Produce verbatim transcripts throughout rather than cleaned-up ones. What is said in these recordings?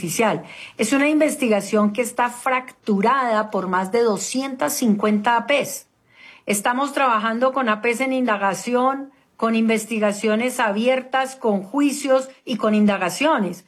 artificial. Es una investigación que está fracturada por más de doscientas cincuenta A Pes. Estamos trabajando con A Pes en indagación, con investigaciones abiertas, con juicios y con indagaciones.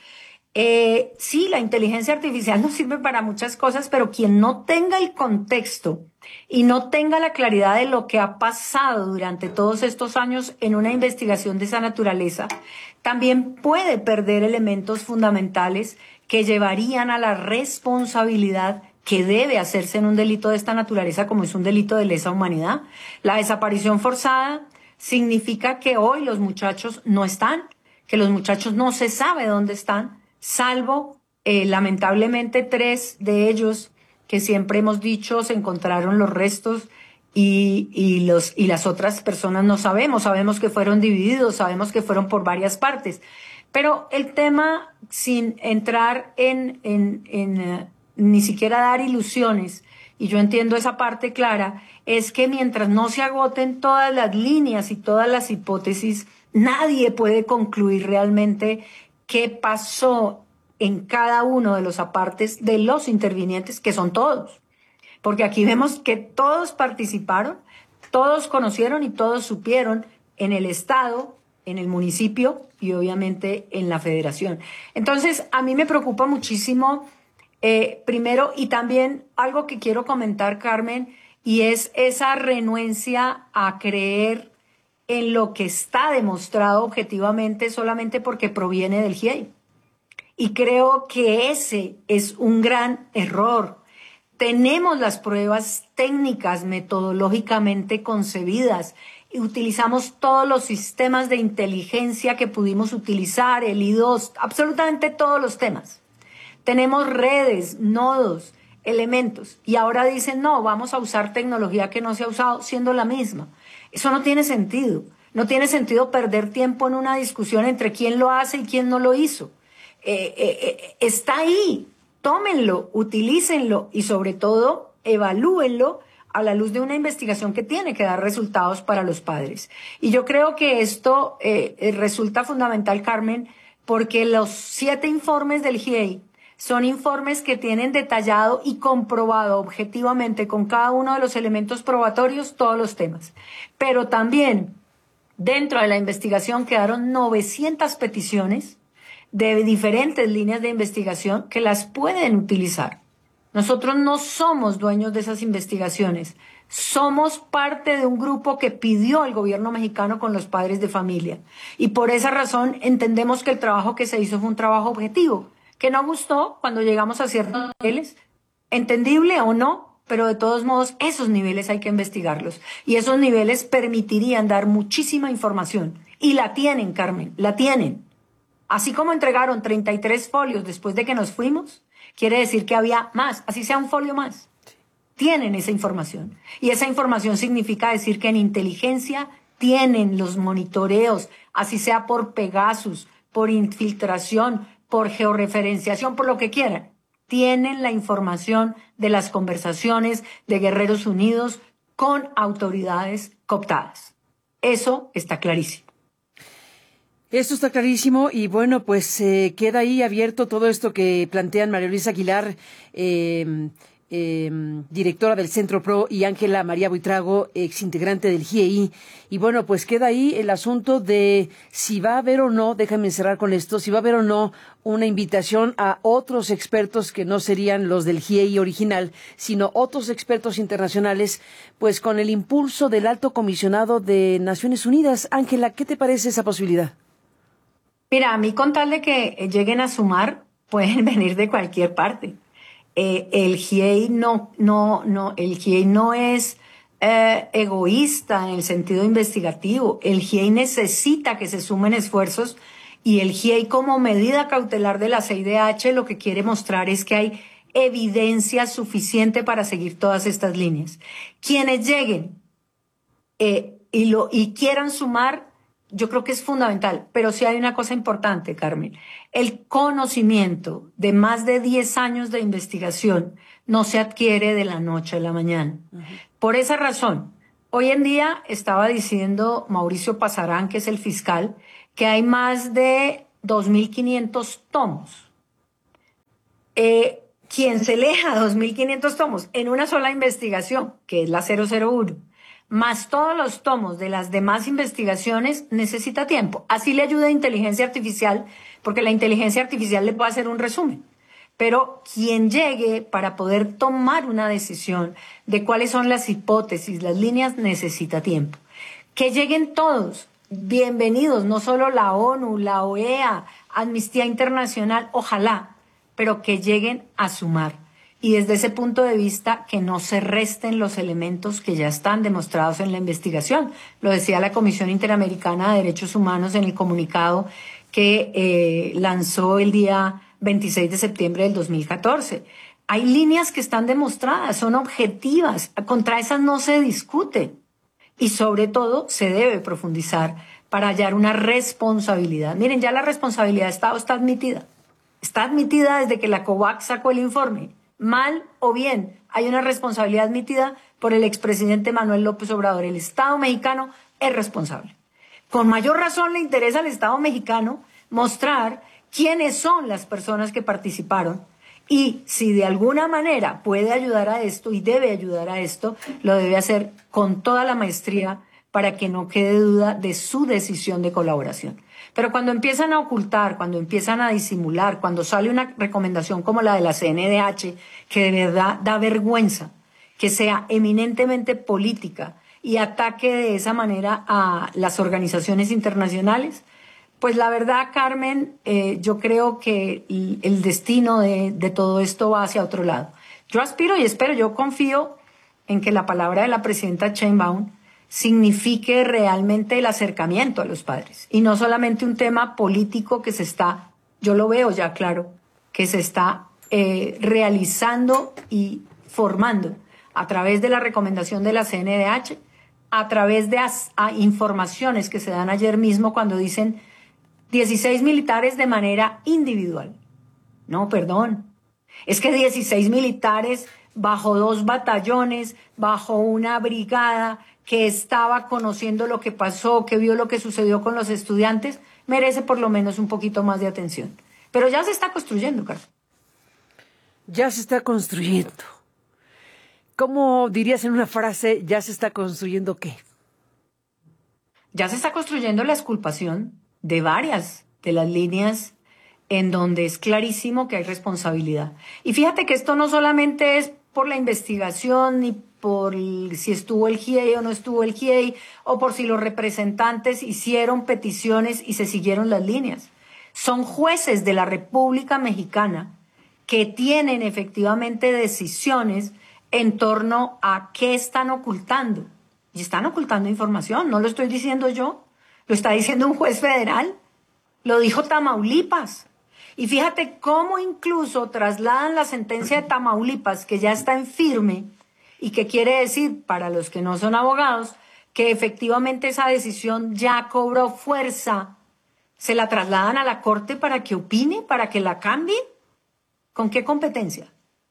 Eh, sí, la inteligencia artificial nos sirve para muchas cosas, pero quien no tenga el contexto y no tenga la claridad de lo que ha pasado durante todos estos años en una investigación de esa naturaleza, también puede perder elementos fundamentales que llevarían a la responsabilidad que debe hacerse en un delito de esta naturaleza, como es un delito de lesa humanidad. La desaparición forzada significa que hoy los muchachos no están, que los muchachos no se sabe dónde están, salvo eh, lamentablemente tres de ellos que siempre hemos dicho se encontraron los restos y, y, los, y las otras personas no sabemos, sabemos que fueron divididos, sabemos que fueron por varias partes. Pero el tema, sin entrar en, en, en uh, ni siquiera dar ilusiones, y yo entiendo esa parte clara, es que mientras no se agoten todas las líneas y todas las hipótesis, nadie puede concluir realmente qué pasó en cada uno de los apartes de los intervinientes, que son todos. Porque aquí vemos que todos participaron, todos conocieron y todos supieron en el Estado, en el municipio y obviamente en la federación. Entonces, a mí me preocupa muchísimo, eh, primero, y también algo que quiero comentar, Carmen, y es esa renuencia a creer en lo que está demostrado objetivamente solamente porque proviene del G I E I. Y creo que ese es un gran error. Tenemos las pruebas técnicas metodológicamente concebidas y utilizamos todos los sistemas de inteligencia que pudimos utilizar, el I dos, absolutamente todos los temas. Tenemos redes, nodos, elementos. Y ahora dicen, no, vamos a usar tecnología que no se ha usado siendo la misma. Eso no tiene sentido. No tiene sentido perder tiempo en una discusión entre quién lo hace y quién no lo hizo. Eh, eh, eh, está ahí. Tómenlo, utilícenlo y sobre todo evalúenlo a la luz de una investigación que tiene que dar resultados para los padres. Y yo creo que esto eh, resulta fundamental, Carmen, porque los siete informes del G I E I son informes que tienen detallado y comprobado objetivamente con cada uno de los elementos probatorios todos los temas. Pero también dentro de la investigación quedaron novecientas peticiones de diferentes líneas de investigación que las pueden utilizar. Nosotros no somos dueños de esas investigaciones. Somos parte de un grupo que pidió al gobierno mexicano con los padres de familia. Y por esa razón entendemos que el trabajo que se hizo fue un trabajo objetivo, que no gustó cuando llegamos a ciertos niveles, entendible o no, pero de todos modos esos niveles hay que investigarlos. Y esos niveles permitirían dar muchísima información. Y la tienen, Carmen, la tienen. Así como entregaron treinta y tres folios después de que nos fuimos, quiere decir que había más, así sea un folio más. Tienen esa información. Y esa información significa decir que en inteligencia tienen los monitoreos, así sea por Pegasus, por infiltración, por georreferenciación, por lo que quieran. Tienen la información de las conversaciones de Guerreros Unidos con autoridades cooptadas. Eso está clarísimo. Esto está clarísimo y bueno, pues eh, queda ahí abierto todo esto que plantean María Luisa Aguilar, eh, eh, directora del Centro PRO, y Ángela María Buitrago, exintegrante del G I E I. Y bueno, pues queda ahí el asunto de si va a haber o no, déjame cerrar con esto, si va a haber o no una invitación a otros expertos que no serían los del G I E I original, sino otros expertos internacionales, pues con el impulso del Alto Comisionado de Naciones Unidas. Ángela, ¿qué te parece esa posibilidad? Mira, a mí con tal de que lleguen a sumar, pueden venir de cualquier parte. Eh, el G I E I no, no, no, el G I E I no es eh, egoísta en el sentido investigativo. El G I E I necesita que se sumen esfuerzos y el G I E I, como medida cautelar de la C I D H, lo que quiere mostrar es que hay evidencia suficiente para seguir todas estas líneas. Quienes lleguen eh, y, lo, y quieran sumar, yo creo que es fundamental, pero sí hay una cosa importante, Carmen. El conocimiento de más de diez años de investigación no se adquiere de la noche a la mañana. Uh-huh. Por esa razón, hoy en día estaba diciendo Mauricio Pasarán, que es el fiscal, que hay más de dos mil quinientos tomos Eh, quien se leja dos mil quinientos tomos en una sola investigación, que es la cero cero uno, más todos los tomos de las demás investigaciones, necesita tiempo. Así le ayuda a inteligencia artificial, porque la inteligencia artificial le puede hacer un resumen. Pero quien llegue para poder tomar una decisión de cuáles son las hipótesis, las líneas, necesita tiempo. Que lleguen todos, bienvenidos, no solo la ONU, la O E A, Amnistía Internacional, ojalá, pero que lleguen a sumar. Y desde ese punto de vista, que no se resten los elementos que ya están demostrados en la investigación. Lo decía la Comisión Interamericana de Derechos Humanos en el comunicado que eh, lanzó el día veintiséis de septiembre del dos mil catorce. Hay líneas que están demostradas, son objetivas, contra esas no se discute. Y sobre todo, se debe profundizar para hallar una responsabilidad. Miren, ya la responsabilidad de Estado está admitida. Está admitida desde que la COVAX sacó el informe. Mal o bien, hay una responsabilidad admitida por el expresidente Manuel López Obrador. El Estado mexicano es responsable. Con mayor razón le interesa al Estado mexicano mostrar quiénes son las personas que participaron y si de alguna manera puede ayudar a esto y debe ayudar a esto, lo debe hacer con toda la maestría para que no quede duda de su decisión de colaboración. Pero cuando empiezan a ocultar, cuando empiezan a disimular, cuando sale una recomendación como la de la C N D H, que de verdad da vergüenza, que sea eminentemente política y ataque de esa manera a las organizaciones internacionales, pues la verdad, Carmen, eh, yo creo que el destino de, de todo esto va hacia otro lado. Yo aspiro y espero, yo confío en que la palabra de la presidenta Sheinbaum signifique realmente el acercamiento a los padres y no solamente un tema político que se está, yo lo veo ya claro, que se está eh, realizando y formando a través de la recomendación de la C N D H, a través de as, a informaciones que se dan ayer mismo cuando dicen dieciséis militares de manera individual. No, perdón. Es que dieciséis militares bajo dos batallones, bajo una brigada que estaba conociendo lo que pasó, que vio lo que sucedió con los estudiantes, merece por lo menos un poquito más de atención. Pero ya se está construyendo, Carlos. Ya se está construyendo. ¿Cómo dirías en una frase, ya se está construyendo qué? Ya se está construyendo la exculpación de varias de las líneas en donde es clarísimo que hay responsabilidad. Y fíjate que esto no solamente es por la investigación, ni por si estuvo el G I E I o no estuvo el G I E I, o por si los representantes hicieron peticiones y se siguieron las líneas. Son jueces de la República Mexicana que tienen efectivamente decisiones en torno a qué están ocultando. Y están ocultando información, no lo estoy diciendo yo, lo está diciendo un juez federal, lo dijo Tamaulipas. Y fíjate cómo incluso trasladan la sentencia de Tamaulipas, que ya está en firme, y que quiere decir, para los que no son abogados, que efectivamente esa decisión ya cobró fuerza. Se la trasladan a la Corte para que opine, para que la cambie. ¿Con qué competencia?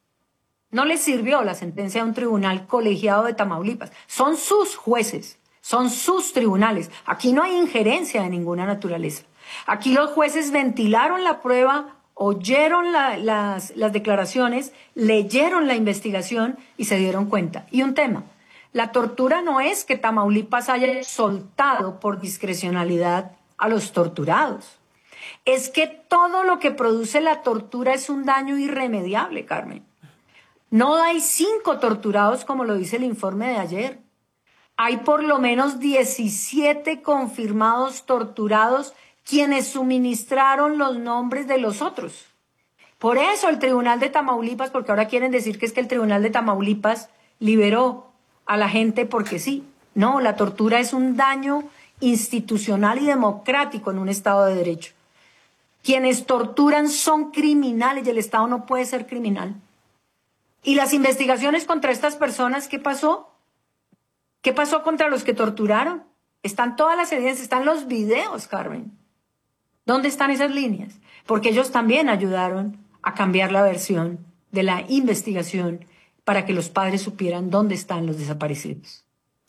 No les sirvió la sentencia de un tribunal colegiado de Tamaulipas. Son sus jueces, son sus tribunales. Aquí no hay injerencia de ninguna naturaleza. Aquí los jueces ventilaron la prueba, oyeron la, las, las declaraciones, leyeron la investigación y se dieron cuenta. Y un tema, la tortura no es que Tamaulipas haya soltado por discrecionalidad a los torturados. Es que todo lo que produce la tortura es un daño irremediable, Carmen. No hay cinco torturados como lo dice el informe de ayer. Hay por lo menos diecisiete confirmados torturados quienes suministraron los nombres de los otros. Por eso el Tribunal de Tamaulipas, porque ahora quieren decir que es que el Tribunal de Tamaulipas liberó a la gente porque sí. No, la tortura es un daño institucional y democrático en un Estado de Derecho. Quienes torturan son criminales y el Estado no puede ser criminal. ¿Y las investigaciones contra estas personas qué pasó? ¿Qué pasó contra los que torturaron? Están todas las evidencias, están los videos, Carmen. ¿Dónde están esas líneas? Porque ellos también ayudaron a cambiar la versión de la investigación para que los padres supieran dónde están los desaparecidos.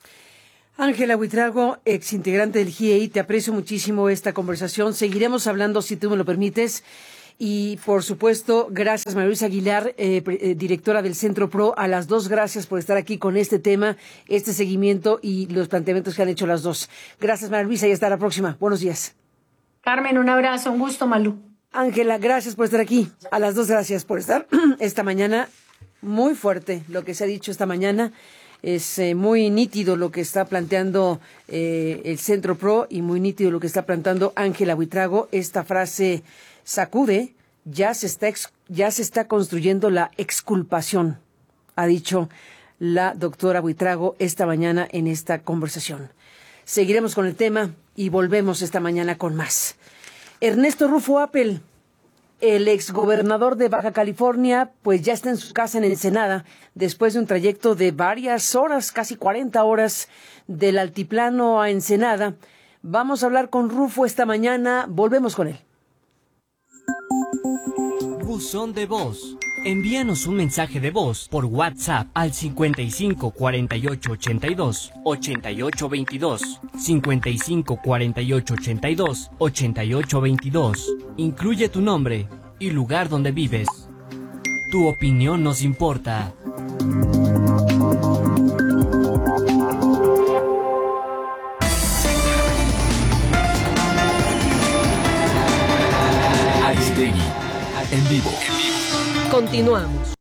Ángela Buitrago, exintegrante del G I E I, te aprecio muchísimo esta conversación. Seguiremos hablando, si tú me lo permites. Y, por supuesto, gracias, María Luisa Aguilar, eh, eh, directora del Centro Pro. A las dos, gracias por estar aquí con este tema, este seguimiento y los planteamientos que han hecho las dos. Gracias, María Luisa, y hasta la próxima. Buenos días. Carmen, un abrazo, un gusto, Malú. Ángela, gracias por estar aquí. A las dos, gracias por estar esta mañana. Muy fuerte lo que se ha dicho esta mañana. Es eh, muy nítido lo que está planteando eh, el Centro Pro y muy nítido lo que está planteando Ángela Buitrago. Esta frase sacude, ya se está ex, ya se está construyendo la exculpación, ha dicho la doctora Buitrago esta mañana en esta conversación. Seguiremos con el tema y volvemos esta mañana con más. Ernesto Rufo Appel, el exgobernador de Baja California, pues ya está en su casa en Ensenada, después de un trayecto de varias horas, casi cuarenta horas, del altiplano a Ensenada. Vamos a hablar con Rufo esta mañana, volvemos con él. Buzón de voz. Envíanos un mensaje de voz por WhatsApp al cincuenta y cinco cuarenta y ocho ochenta y dos ochenta y ocho veintidós, cincuenta y cinco cuarenta y ocho ochenta y dos ochenta y ocho veintidós. Incluye tu nombre y lugar donde vives. Tu opinión nos importa. Aristegui, en vivo. Continuamos.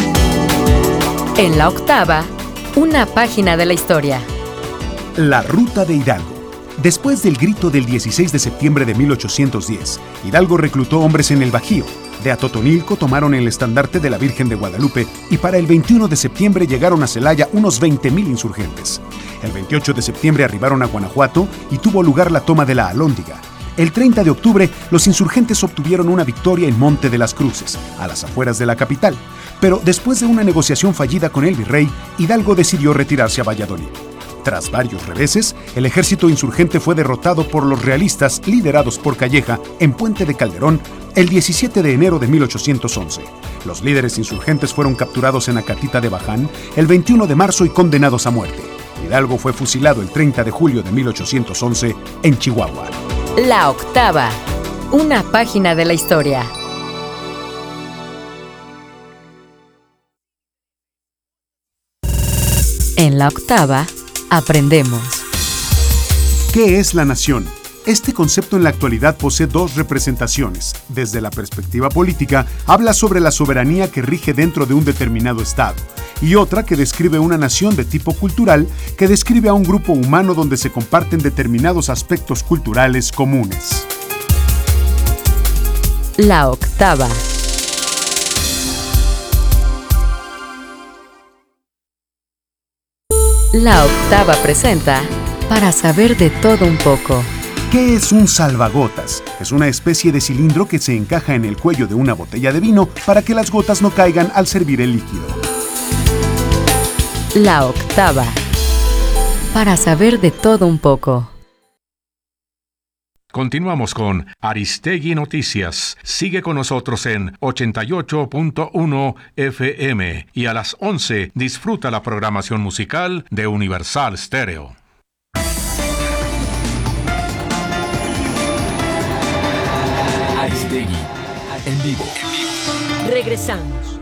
En la octava, una página de la historia. La Ruta de Hidalgo. Después del grito del dieciséis de septiembre de mil ochocientos diez, Hidalgo reclutó hombres en el Bajío. De Atotonilco tomaron el estandarte de la Virgen de Guadalupe y para el veintiuno de septiembre llegaron a Celaya unos veinte mil insurgentes. El veintiocho de septiembre arribaron a Guanajuato y tuvo lugar la toma de la Alhóndiga. El treinta de octubre, los insurgentes obtuvieron una victoria en Monte de las Cruces, a las afueras de la capital. Pero después de una negociación fallida con el virrey, Hidalgo decidió retirarse a Valladolid. Tras varios reveses, el ejército insurgente fue derrotado por los realistas liderados por Calleja en Puente de Calderón el diecisiete de enero de mil ochocientos once. Los líderes insurgentes fueron capturados en Acatita de Baján el veintiuno de marzo y condenados a muerte. Hidalgo fue fusilado el treinta de julio de mil ochocientos once en Chihuahua. La octava, una página de la historia. En la octava, aprendemos. ¿Qué es la nación? Este concepto en la actualidad posee dos representaciones. Desde la perspectiva política, habla sobre la soberanía que rige dentro de un determinado estado, y otra que describe una nación de tipo cultural que describe a un grupo humano donde se comparten determinados aspectos culturales comunes. La octava. La octava presenta Para saber de todo un poco. ¿Qué es un salvagotas? Es una especie de cilindro que se encaja en el cuello de una botella de vino para que las gotas no caigan al servir el líquido. La octava. Para saber de todo un poco. Continuamos con Aristegui Noticias. Sigue con nosotros en ochenta y ocho punto uno F M y a las once disfruta la programación musical de Universal Stereo. Aristegui, en vivo. Regresamos.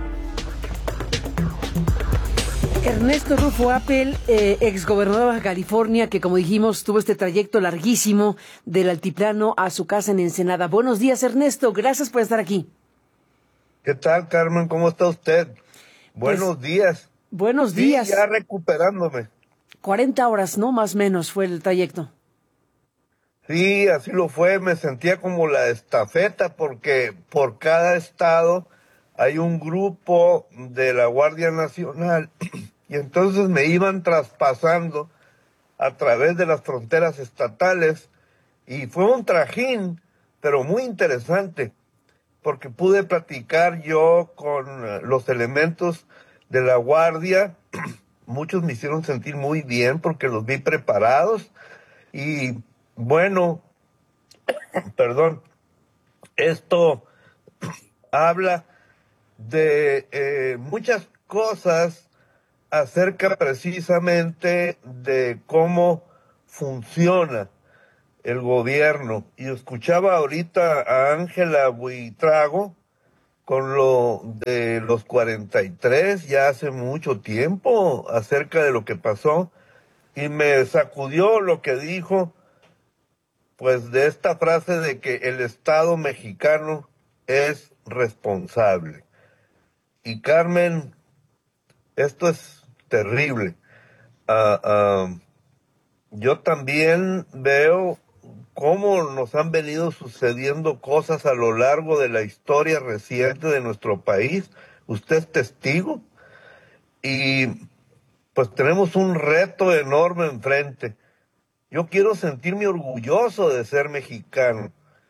Ernesto Rufo Appel, eh, exgobernador de Baja California, que como dijimos tuvo este trayecto larguísimo del altiplano a su casa en Ensenada. Buenos días, Ernesto, gracias por estar aquí. ¿Qué tal, Carmen? ¿Cómo está usted? Buenos pues, días. Buenos sí, días. Ya recuperándome. cuarenta horas, ¿no? Más o menos fue el trayecto. Sí, así lo fue. Me sentía como la estafeta porque por cada estado hay un grupo de la Guardia Nacional y entonces me iban traspasando a través de las fronteras estatales y fue un trajín, pero muy interesante, porque pude platicar yo con los elementos de la Guardia. Muchos me hicieron sentir muy bien porque los vi preparados y bueno, perdón, esto habla de eh, muchas cosas acerca precisamente de cómo funciona el gobierno. Y escuchaba ahorita a Ángela Buitrago con lo de los cuarenta y tres, ya hace mucho tiempo, acerca de lo que pasó, y me sacudió lo que dijo, pues de esta frase de que el Estado mexicano es responsable. Y Carmen, esto es terrible. Uh, uh, yo también veo cómo nos han venido sucediendo cosas a lo largo de la historia reciente de nuestro país. Usted es testigo. Y pues tenemos un reto enorme enfrente. Yo quiero sentirme orgulloso de ser mexicano.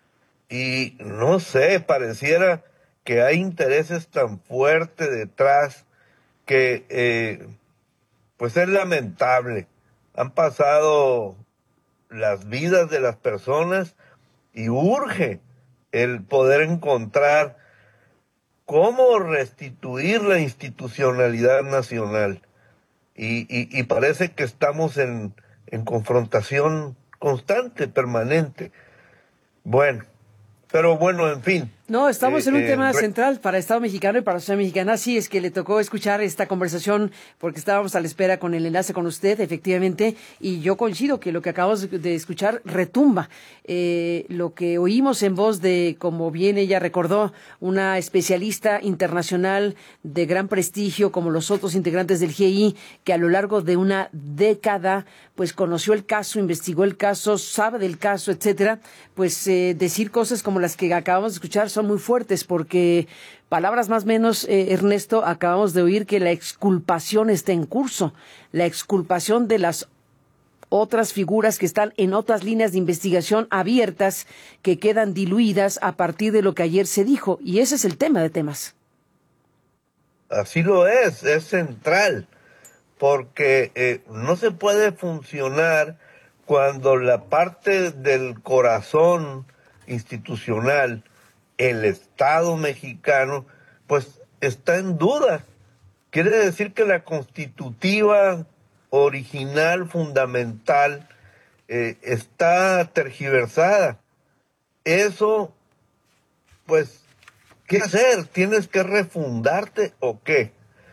Y no sé, pareciera que hay intereses tan fuertes detrás que eh, pues es lamentable. Han pasado las vidas de las personas y urge el poder encontrar cómo restituir la institucionalidad nacional. Y, y, y parece que estamos en, en confrontación constante, permanente. Bueno, pero bueno, en fin. No, estamos eh, en un eh, tema re... central para el Estado mexicano y para la sociedad mexicana. Sí, es que le tocó escuchar esta conversación porque estábamos a la espera con el enlace con usted, efectivamente, y yo coincido que lo que acabamos de escuchar retumba. Eh, lo que oímos en voz de, como bien ella recordó, una especialista internacional de gran prestigio, como los otros integrantes del G I, que a lo largo de una década, pues conoció el caso, investigó el caso, sabe del caso, etcétera, pues eh, decir cosas como las que acabamos de escuchar son muy fuertes porque, palabras más o menos, eh, Ernesto, acabamos de oír que la exculpación está en curso, la exculpación de las otras figuras que están en otras líneas de investigación abiertas que quedan diluidas a partir de lo que ayer se dijo, y ese es el tema de temas. Así lo es, es central, porque eh, no se puede funcionar cuando la parte del corazón institucional, el Estado mexicano, pues está en duda. Quiere decir que la constitutiva original, fundamental, eh, está tergiversada. Eso, pues, ¿qué hacer? ¿Tienes que refundarte o qué?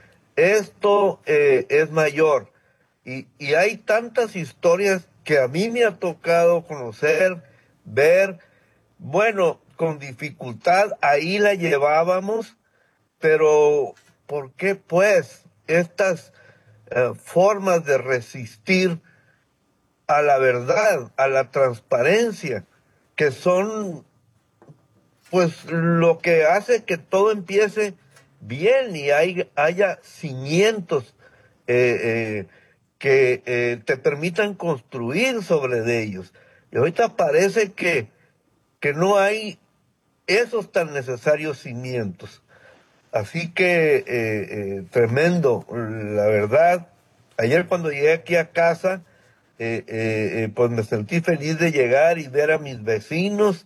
Esto eh, es mayor. Y, y hay tantas historias que a mí me ha tocado conocer, ver. Bueno, con dificultad ahí la llevábamos, pero ¿por qué pues estas eh, formas de resistir a la verdad, a la transparencia, que son pues lo que hace que todo empiece bien y hay, haya cimientos eh, eh, que eh, te permitan construir sobre de ellos? Y ahorita parece que, que no hay esos tan necesarios cimientos. Así que eh, eh, tremendo, la verdad. Ayer cuando llegué aquí a casa, eh, eh, pues me sentí feliz de llegar y ver a mis vecinos,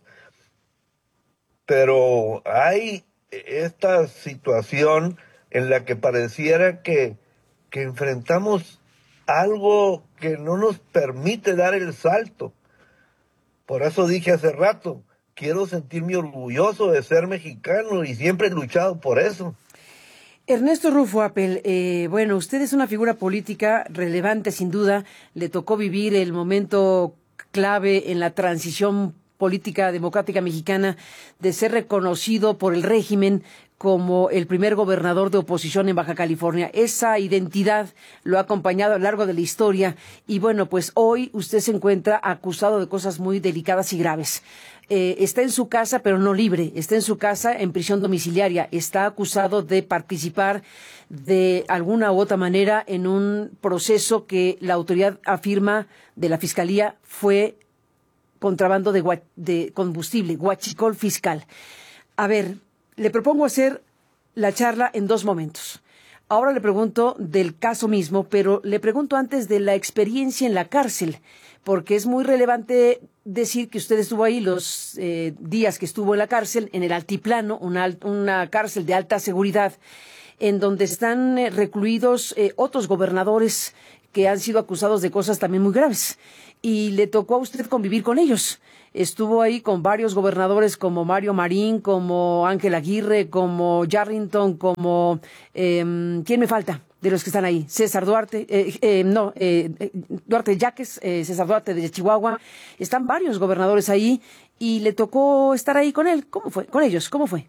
pero hay esta situación en la que pareciera que, que enfrentamos algo que no nos permite dar el salto. Por eso dije hace rato, quiero sentirme orgulloso de ser mexicano y siempre he luchado por eso. Ernesto Rufo Appel, eh, bueno, usted es una figura política relevante sin duda, le tocó vivir el momento clave en la transición política democrática mexicana de ser reconocido por el régimen como el primer gobernador de oposición en Baja California. Esa identidad lo ha acompañado a lo largo de la historia y bueno, pues hoy usted se encuentra acusado de cosas muy delicadas y graves. Eh, está en su casa, pero no libre. Está en su casa en prisión domiciliaria. Está acusado de participar de alguna u otra manera en un proceso que la autoridad afirma de la Fiscalía fue contrabando de, gua- de combustible, huachicol fiscal. A ver, le propongo hacer la charla en dos momentos. Ahora le pregunto del caso mismo, pero le pregunto antes de la experiencia en la cárcel, porque es muy relevante decir que usted estuvo ahí los eh, días que estuvo en la cárcel, en el Altiplano, una, una cárcel de alta seguridad, en donde están eh, recluidos eh, otros gobernadores que han sido acusados de cosas también muy graves. Y le tocó a usted convivir con ellos. Estuvo ahí con varios gobernadores como Mario Marín, como Ángel Aguirre, como Yarrington, como... Eh, ¿quién me falta de los que están ahí? César Duarte, eh, eh, no, eh, Duarte Yaques, eh, César Duarte de Chihuahua. Están varios gobernadores ahí y le tocó estar ahí con él. ¿Cómo fue? Con ellos, ¿cómo fue?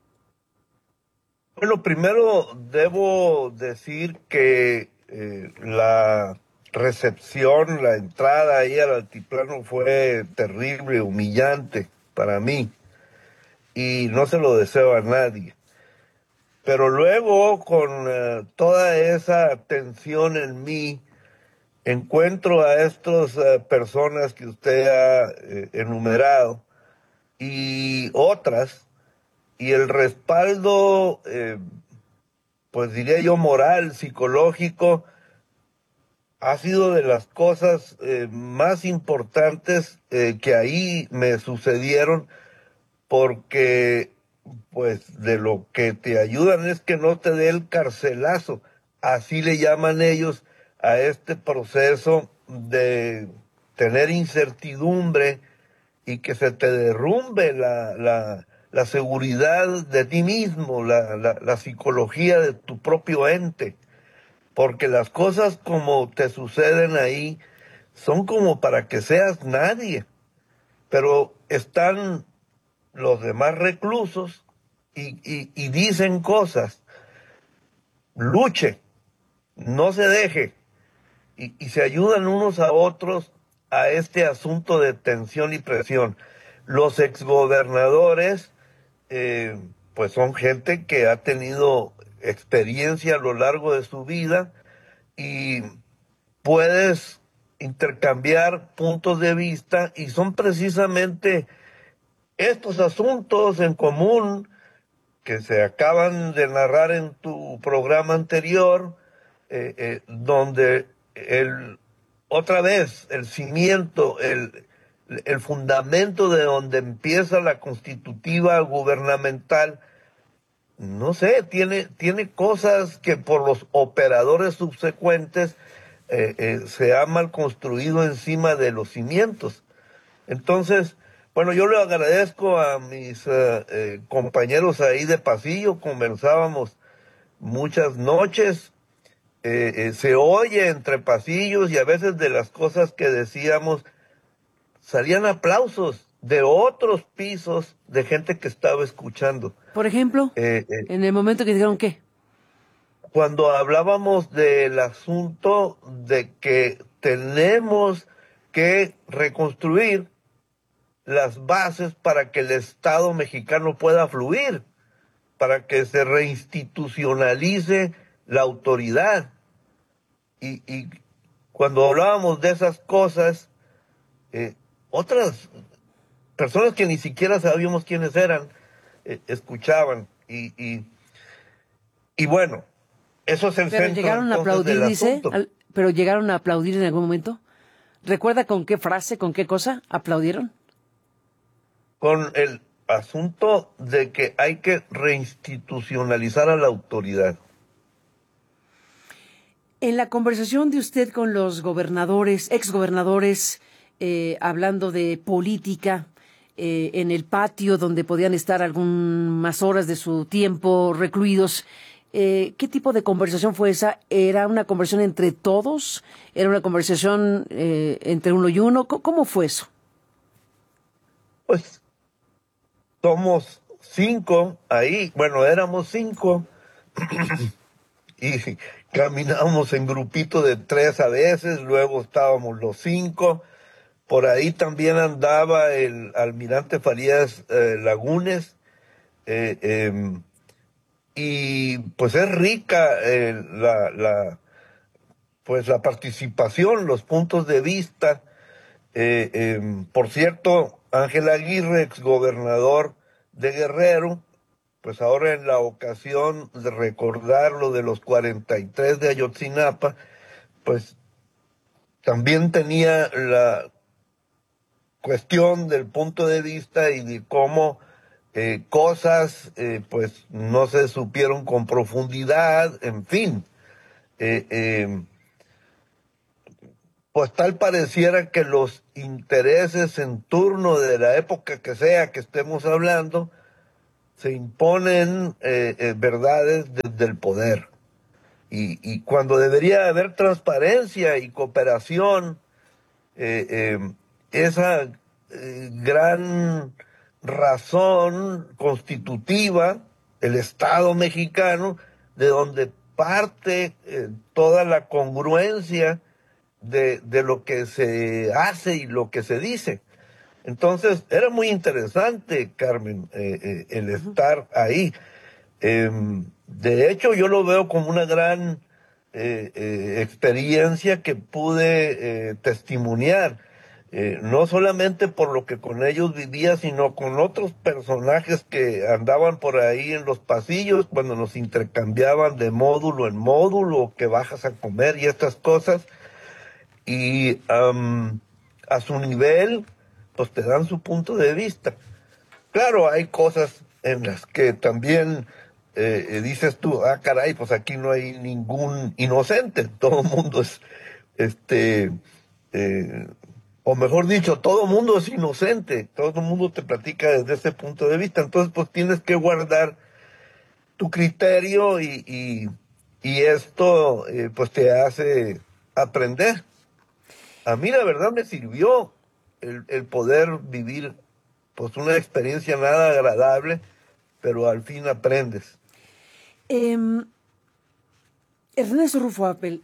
Bueno, primero debo decir que eh, la recepción, la entrada ahí al altiplano fue terrible, humillante para mí, y no se lo deseo a nadie. Pero luego, con uh, toda esa tensión en mí, encuentro a estas uh, personas que usted ha eh, enumerado y otras, y el respaldo, eh, pues diría yo, moral, psicológico, ha sido de las cosas eh, más importantes eh, que ahí me sucedieron, porque pues de lo que te ayudan es que no te dé el carcelazo, así le llaman ellos a este proceso de tener incertidumbre y que se te derrumbe la, la, la seguridad de ti mismo, la, la, la psicología de tu propio ente. Porque las cosas como te suceden ahí son como para que seas nadie. Pero están los demás reclusos y, y, y dicen cosas. Luche, no se deje. Y, y se ayudan unos a otros a este asunto de tensión y presión. Los exgobernadores, eh, pues son gente que ha tenido experiencia a lo largo de su vida y puedes intercambiar puntos de vista, y son precisamente estos asuntos en común que se acaban de narrar en tu programa anterior, eh, eh, donde el, otra vez el cimiento, el, el fundamento de donde empieza la constitutiva gubernamental, no sé, tiene, tiene cosas que por los operadores subsecuentes eh, eh, se ha mal construido encima de los cimientos. Entonces, bueno, yo le agradezco a mis uh, eh, compañeros ahí de pasillo, conversábamos muchas noches, eh, eh, se oye entre pasillos y a veces de las cosas que decíamos salían aplausos de otros pisos de gente que estaba escuchando. Por ejemplo, eh, eh, en el momento que dijeron qué. Cuando hablábamos del asunto de que tenemos que reconstruir las bases para que el Estado mexicano pueda fluir, para que se reinstitucionalice la autoridad. Y, y cuando hablábamos de esas cosas, eh, otras personas que ni siquiera sabíamos quiénes eran, eh, escuchaban. Y, y, y bueno, eso es el pero centro llegaron a aplaudir, del dice, asunto. al, pero llegaron a aplaudir en algún momento. ¿Recuerda con qué frase, con qué cosa aplaudieron? Con el asunto de que hay que reinstitucionalizar a la autoridad. En la conversación de usted con los gobernadores, exgobernadores, eh, hablando de política, eh, en el patio donde podían estar algunas horas de su tiempo recluidos, eh, ¿qué tipo de conversación fue esa? ¿Era una conversación entre todos? ¿Era una conversación eh, entre uno y uno? ¿Cómo, cómo fue eso? Pues somos cinco ahí, bueno, éramos cinco y caminábamos en grupito de tres a veces, luego estábamos los cinco. Por ahí también andaba el almirante Farías eh, Lagunes, eh, eh, y pues es rica eh, la, la, pues la participación, los puntos de vista. Eh, eh, por cierto, Ángel Aguirre, exgobernador de Guerrero, pues ahora en la ocasión de recordar lo de los cuarenta y tres de Ayotzinapa, pues también tenía la cuestión del punto de vista y de cómo eh, cosas eh, pues no se supieron con profundidad, en fin. Eh, eh, pues tal pareciera que los intereses en turno de la época que sea que estemos hablando, se imponen eh, eh, verdades desde el poder. Y, y cuando debería haber transparencia y cooperación, eh, eh, esa eh, gran razón constitutiva, el Estado mexicano, de donde parte eh, toda la congruencia de, de lo que se hace y lo que se dice. Entonces, era muy interesante, Carmen, eh, eh, el estar ahí. Eh, de hecho, yo lo veo como una gran eh, eh, experiencia que pude eh, testimoniar, eh, no solamente por lo que con ellos vivía, sino con otros personajes que andaban por ahí en los pasillos cuando nos intercambiaban de módulo en módulo, que bajas a comer y estas cosas. Y um, a su nivel, pues te dan su punto de vista. Claro, hay cosas en las que también eh, dices tú, ah, caray, pues aquí no hay ningún inocente, todo el mundo es, este, eh, o mejor dicho, todo el mundo es inocente, todo el mundo te platica desde ese punto de vista, entonces pues tienes que guardar tu criterio y, y, y esto eh, pues te hace aprender. A mí la verdad me sirvió el, el poder vivir pues una experiencia nada agradable, pero al fin aprendes. Eh, Ernesto Rufo Appel,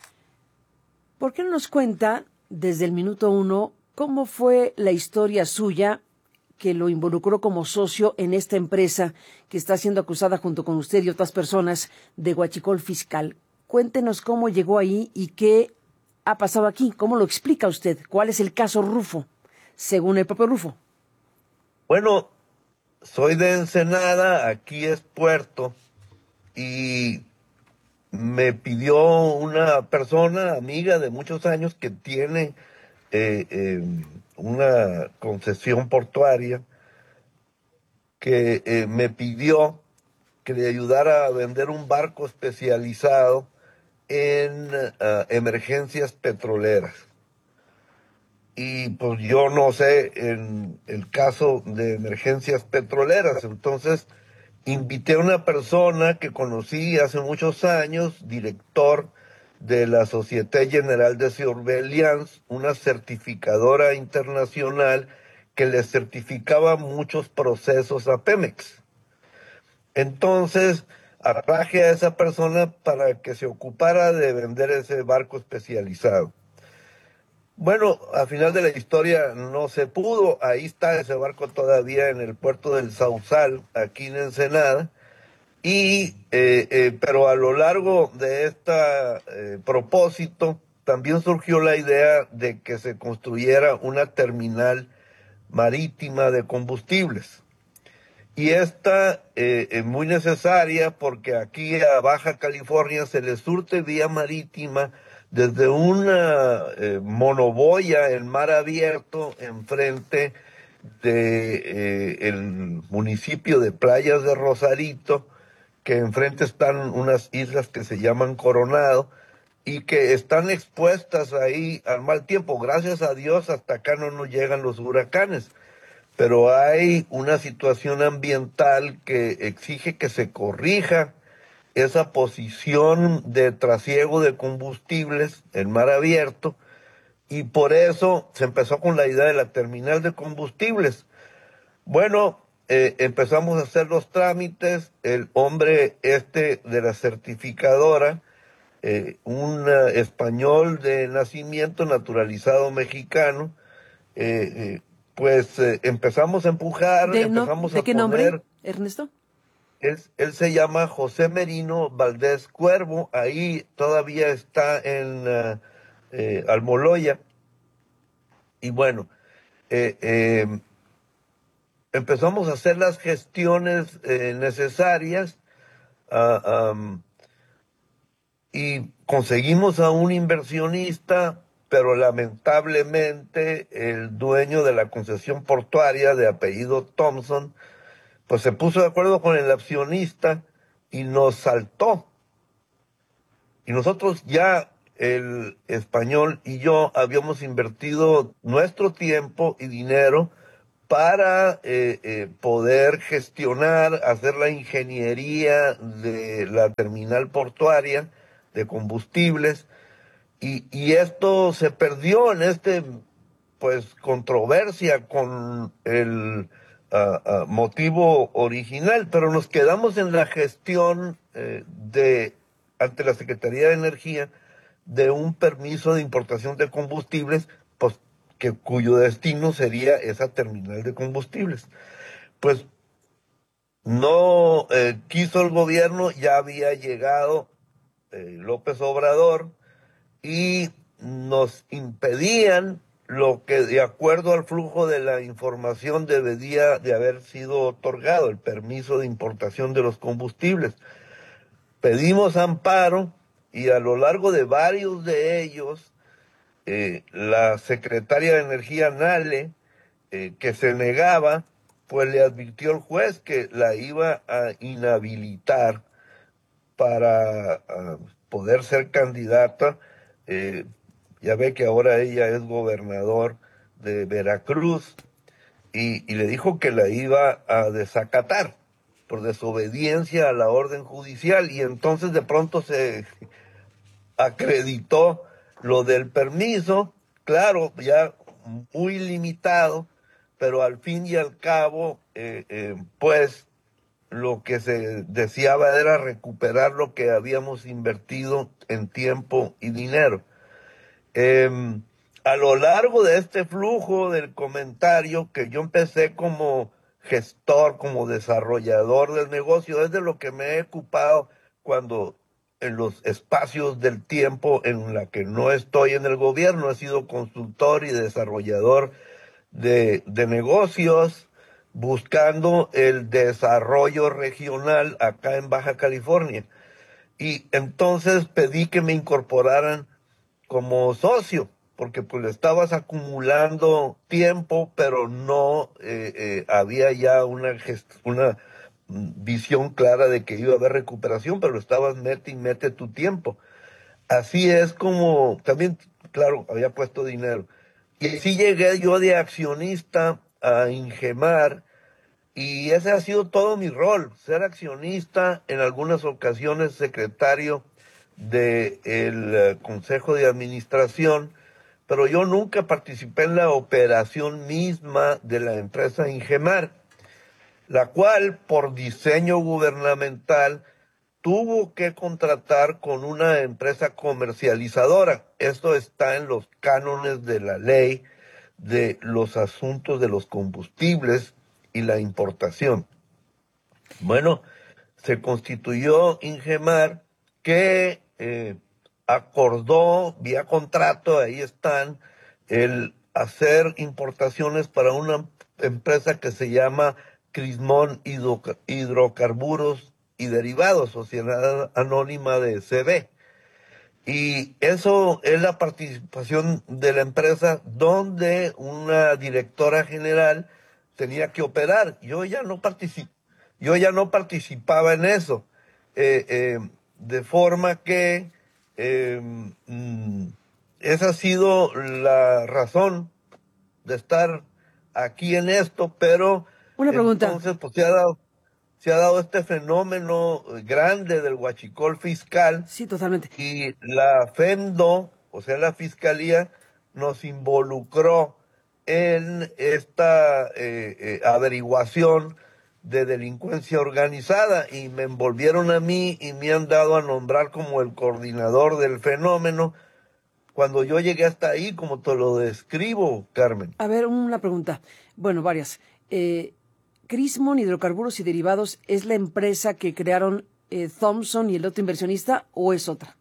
¿por qué no nos cuenta desde el minuto uno cómo fue la historia suya que lo involucró como socio en esta empresa que está siendo acusada junto con usted y otras personas de huachicol fiscal? Cuéntenos cómo llegó ahí y qué ha pasado aquí, cómo lo explica usted, cuál es el caso Rufo, según el propio Rufo. Bueno, soy de Ensenada, aquí es Puerto, y me pidió una persona, amiga de muchos años, que tiene eh, eh, una concesión portuaria, que eh, me pidió que le ayudara a vender un barco especializado en uh, emergencias petroleras. Y pues yo no sé en el caso de emergencias petroleras, entonces invité a una persona que conocí hace muchos años, director de la Société Générale de Surveillance, una certificadora internacional que le certificaba muchos procesos a Pemex. Entonces atraje a esa persona para que se ocupara de vender ese barco especializado. Bueno, al final de la historia no se pudo, ahí está ese barco todavía en el puerto del Sausal, aquí en Ensenada, y, eh, eh, pero a lo largo de este eh, propósito también surgió la idea de que se construyera una terminal marítima de combustibles. Y esta eh, es muy necesaria porque aquí a Baja California se le surte vía marítima desde una eh, monoboya en mar abierto enfrente de eh, el municipio de Playas de Rosarito, que enfrente están unas islas que se llaman Coronado y que están expuestas ahí al mal tiempo. Gracias a Dios hasta acá no nos llegan los huracanes, pero hay una situación ambiental que exige que se corrija esa posición de trasiego de combustibles en mar abierto, y por eso se empezó con la idea de la terminal de combustibles. Bueno, eh, empezamos a hacer los trámites, el hombre este de la certificadora, eh, un uh, español de nacimiento, naturalizado mexicano, eh, eh, pues eh, empezamos a empujar, ¿De, empezamos no, ¿de a qué poner... nombre, Ernesto? Él, él se llama José Merino Valdés Cuervo, ahí todavía está en uh, eh, Almoloya. Y bueno, eh, eh, empezamos a hacer las gestiones eh, necesarias uh, um, y conseguimos a un inversionista, pero lamentablemente el dueño de la concesión portuaria de apellido Thompson pues se puso de acuerdo con el accionista y nos saltó. Y nosotros ya el español y yo habíamos invertido nuestro tiempo y dinero para eh, eh, poder gestionar, hacer la ingeniería de la terminal portuaria de combustibles, y, y esto se perdió en este, pues, controversia con el uh, uh, motivo original, pero nos quedamos en la gestión eh, de, ante la Secretaría de Energía, de un permiso de importación de combustibles, pues, que, cuyo destino sería esa terminal de combustibles. Pues no eh, quiso el gobierno, ya había llegado eh, López Obrador y nos impedían lo que de acuerdo al flujo de la información debería de haber sido otorgado, el permiso de importación de los combustibles. Pedimos amparo y a lo largo de varios de ellos, Eh, la secretaria de Energía, Nale, eh, que se negaba, pues le advirtió al juez que la iba a inhabilitar para uh, poder ser candidata. Eh, ya ve que ahora ella es gobernador de Veracruz y, y le dijo que la iba a desacatar por desobediencia a la orden judicial, y entonces de pronto se acreditó lo del permiso, claro, ya muy limitado, pero al fin y al cabo, eh, eh, pues, lo que se deseaba era recuperar lo que habíamos invertido en tiempo y dinero. Eh, a lo largo de este flujo del comentario, que yo empecé como gestor, como desarrollador del negocio, es de lo que me he ocupado cuando en los espacios del tiempo en la que no estoy en el gobierno. He sido consultor y desarrollador de, de negocios, buscando el desarrollo regional acá en Baja California. Y entonces pedí que me incorporaran como socio, porque pues estabas acumulando tiempo, pero no eh, eh, había ya una gest- una visión clara de que iba a haber recuperación, pero estabas mete y mete tu tiempo. Así es como, también, claro, había puesto dinero. Y así llegué yo de accionista a Ingemar, y ese ha sido todo mi rol, ser accionista, en algunas ocasiones secretario del eh, Consejo de Administración, pero yo nunca participé en la operación misma de la empresa Ingemar, la cual, por diseño gubernamental, tuvo que contratar con una empresa comercializadora. Esto está en los cánones de la ley de los asuntos de los combustibles y la importación. Bueno, se constituyó Ingemar, que eh, acordó vía contrato, ahí están, el hacer importaciones para una empresa que se llama Crismón Hidrocarburos y Derivados, Sociedad Anónima de C B. Y eso es la participación de la empresa, donde una directora general tenía que operar. Yo ya no particip, yo ya no participaba en eso. Eh, eh, de forma que eh, mm, esa ha sido la razón de estar aquí en esto, pero Una pregunta. entonces pues se ha dado, se ha dado este fenómeno grande del huachicol fiscal. Sí, totalmente. Y la FEMDO, o sea, la Fiscalía, nos involucró en esta eh, eh, averiguación de delincuencia organizada, y me envolvieron a mí y me han dado a nombrar como el coordinador del fenómeno, cuando yo llegué hasta ahí, como te lo describo, Carmen. A ver, una pregunta. Bueno, varias. Eh, ¿Crismón Hidrocarburos y Derivados es la empresa que crearon eh, Thompson y el otro inversionista, o es otra?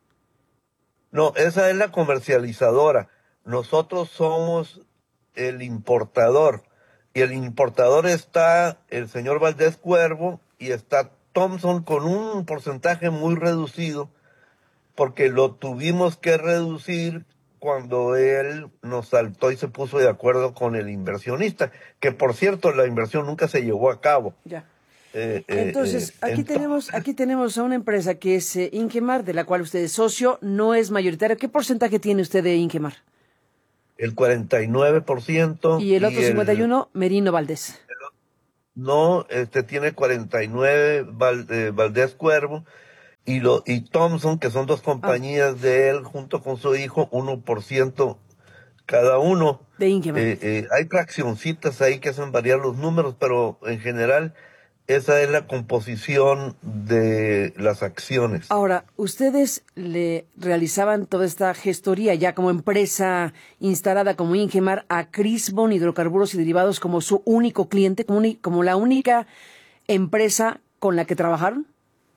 No, esa es la comercializadora. Nosotros somos el importador. Y el importador está el señor Valdés Cuervo y está Thompson con un porcentaje muy reducido, porque lo tuvimos que reducir cuando él nos saltó y se puso de acuerdo con el inversionista, que por cierto la inversión nunca se llevó a cabo. Ya. Eh, eh, Entonces, eh, aquí entonces, tenemos aquí tenemos a una empresa que es eh, Ingemar, de la cual usted es socio, no es mayoritario. ¿Qué porcentaje tiene usted de Ingemar? el cuarenta y nueve por ciento Y el otro y el cincuenta y uno, Merino Valdés. no, este tiene cuarenta y nueve Val- eh, Valdés Cuervo y lo y Thompson, que son dos Ah, compañías de él junto con su hijo, uno por ciento cada uno. de Ingemar. Eh, eh, hay fraccioncitas ahí que hacen variar los números, pero en general esa es la composición de las acciones. Ahora, ustedes le realizaban toda esta gestoría ya como empresa instalada como Ingemar a Crismon Hidrocarburos y Derivados como su único cliente, como, uni- como la única empresa con la que trabajaron.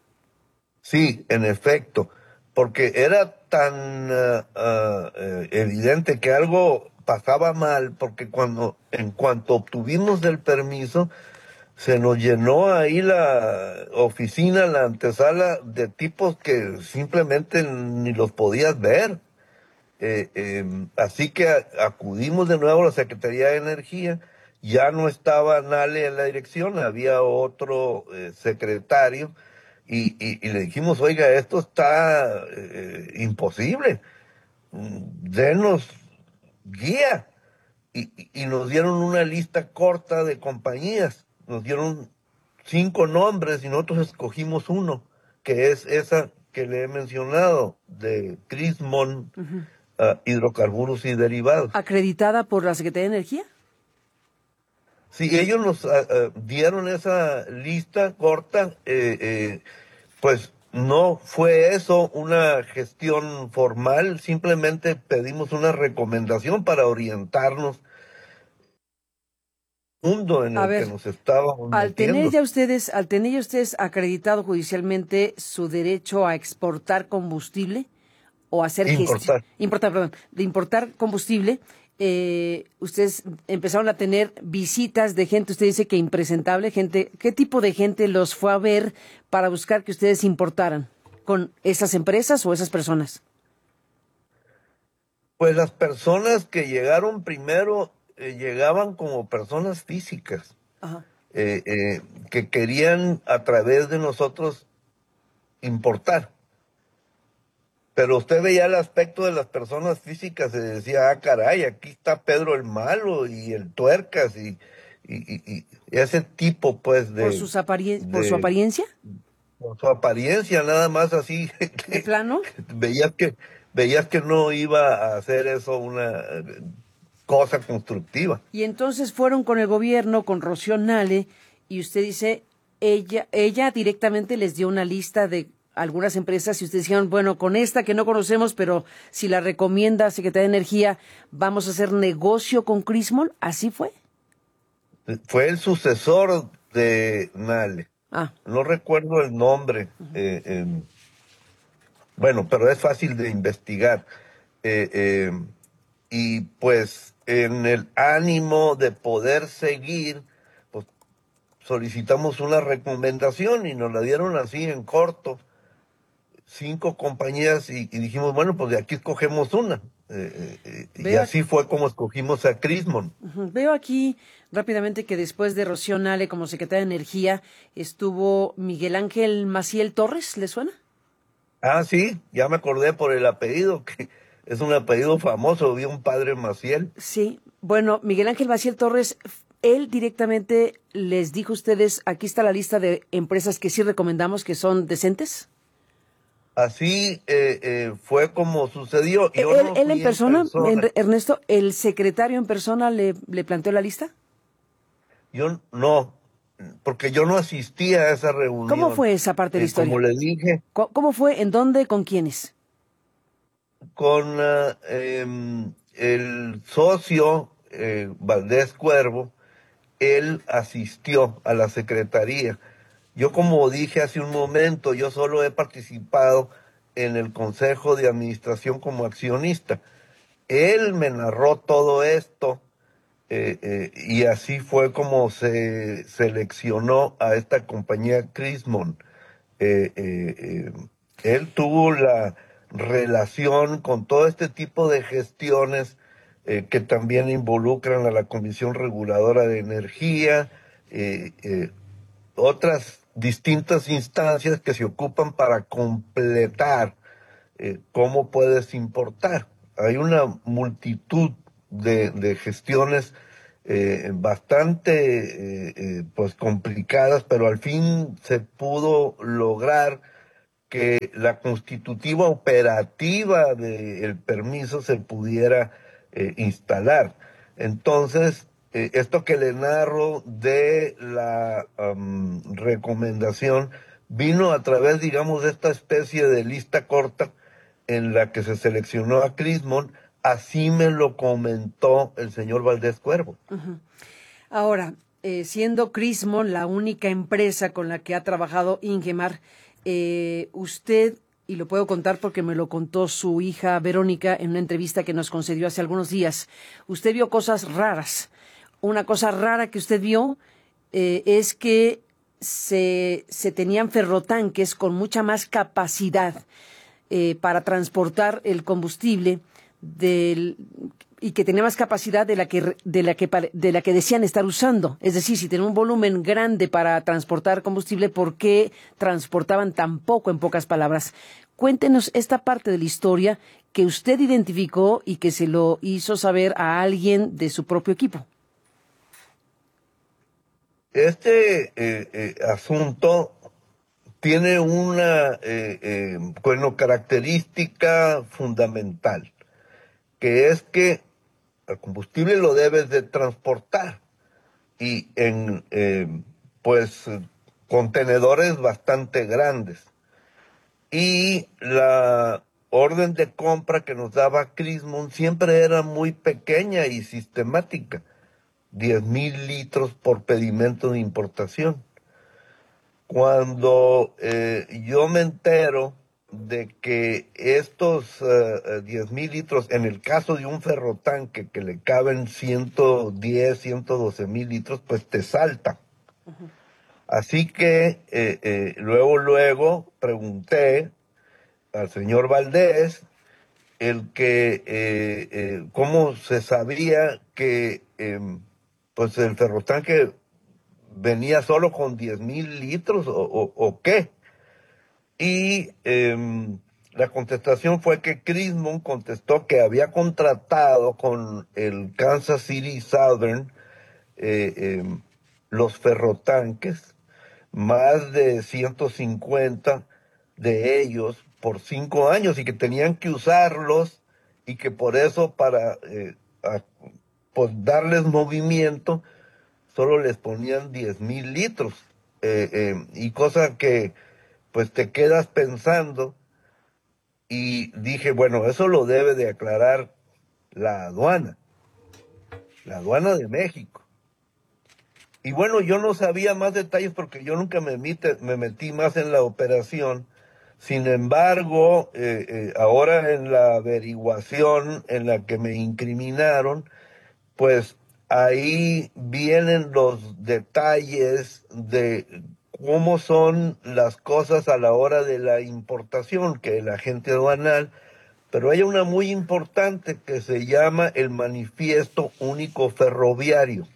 Sí, en efecto, porque era tan ah, ah, eh, evidente que algo pasaba mal, porque cuando, en cuanto obtuvimos el permiso, se nos llenó ahí la oficina, la antesala de tipos que simplemente ni los podías ver. Eh, eh, así que a- acudimos de nuevo a la Secretaría de Energía. Ya no estaba Nale en la dirección, había otro eh, secretario y, y- y le dijimos, oiga, esto está eh, imposible, mm, denos guía. Y, y- y nos dieron una lista corta de compañías, nos dieron cinco nombres y nosotros escogimos uno, que es esa que le he mencionado, de Crismon ah, Hidrocarburos y Derivados. Acreditada por la Secretaría de Energía. Si ellos nos ah, ah, dieron esa lista corta, eh, eh, pues no fue eso una gestión formal, simplemente pedimos una recomendación para orientarnos en el mundo en A el que ver, nos estábamos al tener metiendo. ya ustedes, al tener ya ustedes acreditado judicialmente su derecho a exportar combustible o hacer gestión, Importar. importar, perdón, de importar combustible, eh, ustedes empezaron a tener visitas de gente, usted dice que impresentable, gente, ¿qué tipo de gente los fue a ver para buscar que ustedes importaran? ¿Con esas empresas o esas personas? Pues las personas que llegaron primero eh, llegaban como personas físicas Ajá. eh, eh, que querían a través de nosotros importar. Pero usted veía el aspecto de las personas físicas y decía, ah, caray, aquí está Pedro el Malo y el Tuercas y, y, y- y ese tipo, pues, ¿Por, de, sus aparien- por su de apariencia? por su apariencia, nada más así, ¿De que plano? veías que, veías que no iba a hacer eso una eh, cosa constructiva. Y entonces fueron con el gobierno, con Rocío Nale, y usted dice, ella, ella directamente les dio una lista de algunas empresas y ustedes dijeron, bueno, con esta que no conocemos, pero si la recomienda Secretaría de Energía, vamos a hacer negocio con Crismol. ¿Así fue? Fue el sucesor de Nale. Ah, No recuerdo el nombre. eh, eh, bueno, pero es fácil de investigar. Eh, eh, y pues en el ánimo de poder seguir, pues solicitamos una recomendación y nos la dieron así en corto, cinco compañías y, y dijimos, bueno, pues de aquí escogemos una. Eh, eh, y veo, así fue como escogimos a Crismon. ujú, veo aquí rápidamente que después de Rocío Nale como Secretaria de Energía estuvo Miguel Ángel Maciel Torres, ¿le suena? Ah, sí, ya me acordé por el apellido, que es un apellido famoso, vi un padre Maciel. Sí, bueno, Miguel Ángel Maciel Torres, él directamente les dijo a ustedes, aquí está la lista de empresas que sí recomendamos que son decentes. Así eh, eh, fue como sucedió. Yo él, no él fui en persona, persona. en- Ernesto, el secretario en persona le, le planteó la lista. Yo no, porque yo no asistí a esa reunión. ¿Cómo fue esa parte de la Eh, como historia? le dije, ¿Cómo, cómo fue? ¿En dónde? ¿Con quiénes? con ah, em, el socio eh, Valdés Cuervo, él asistió a la secretaría. Yo, como dije hace un momento, yo solo he participado en el consejo de administración como accionista. Él me narró todo esto eh, eh, y así fue como se seleccionó a esta compañía Crismon. Eh, eh, eh, él tuvo la relación con todo este tipo de gestiones eh, que también involucran a la Comisión Reguladora de Energía, eh, eh, otras distintas instancias que se ocupan para completar eh, cómo puedes importar. Hay una multitud de, de gestiones eh, bastante eh, eh, pues complicadas, pero al fin se pudo lograr que la constitutiva operativa del permiso se pudiera eh, instalar. Entonces, eh, esto que le narro de la um, recomendación vino a través, digamos, de esta especie de lista corta en la que se seleccionó a Crismon. Así me lo comentó el señor Valdés Cuervo. Uh-huh. Ahora, eh, siendo Crismon la única empresa con la que ha trabajado Ingemar, eh, usted, y lo puedo contar porque me lo contó su hija Verónica en una entrevista que nos concedió hace algunos días, usted vio cosas raras. Una cosa rara que usted vio eh, es que se, se tenían ferrotanques con mucha más capacidad eh, para transportar el combustible del, y que tenía más capacidad de la que de la que de la que decían estar usando. Es decir, si tenían un volumen grande para transportar combustible, ¿por qué transportaban tan poco, en pocas palabras? Cuéntenos esta parte de la historia que usted identificó y que se lo hizo saber a alguien de su propio equipo. Este eh, eh, asunto tiene una eh, eh, bueno, característica fundamental, que es que el combustible lo debes de transportar y en eh, pues contenedores bastante grandes. Y la orden de compra que nos daba Crismon siempre era muy pequeña y sistemática, diez mil litros por pedimento de importación. Cuando eh, yo me entero de que estos uh, diez mil litros, en el caso de un ferrotanque que le caben ciento diez, ciento doce mil litros, pues te salta. Uh-huh. Así que eh, eh, luego, luego pregunté al señor Valdés el que eh, eh, cómo se sabía que eh, pues el ferrotanque venía solo con diez mil litros o, o, o qué. Y eh, la contestación fue que Crismon contestó que había contratado con el Kansas City Southern eh, eh, los ferrotanques, más de ciento cincuenta de ellos por cinco años y que tenían que usarlos y que por eso para eh, a, pues darles movimiento solo les ponían diez mil litros eh, eh, y cosa que pues te quedas pensando, y dije, bueno, eso lo debe de aclarar la aduana, la aduana de México. Y bueno, yo no sabía más detalles porque yo nunca me, mete, me metí más en la operación. Sin embargo, eh, eh, ahora en la averiguación en la que me incriminaron, pues ahí vienen los detalles de cómo son las cosas a la hora de la importación, que el agente aduanal, pero hay una muy importante que se llama el Manifiesto Único Ferroviario.